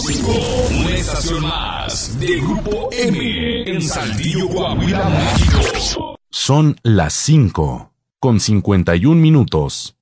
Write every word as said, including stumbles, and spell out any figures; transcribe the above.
cinco, una estación más de Grupo M en Saltillo, Coahuila, México. Son las cinco con cincuenta y un minutos.